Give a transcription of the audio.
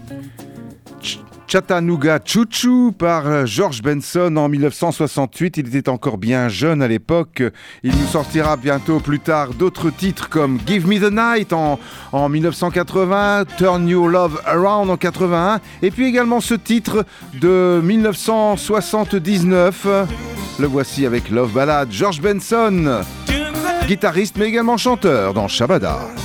Chattanooga Choo Choo par George Benson en 1968. Il était encore bien jeune à l'époque. Il nous sortira bientôt plus tard d'autres titres comme Give Me the Night en 1980, Turn Your Love Around en 81 et puis également ce titre de 1979. Le voici avec Love Ballad. George Benson, guitariste mais également chanteur dans Shabada.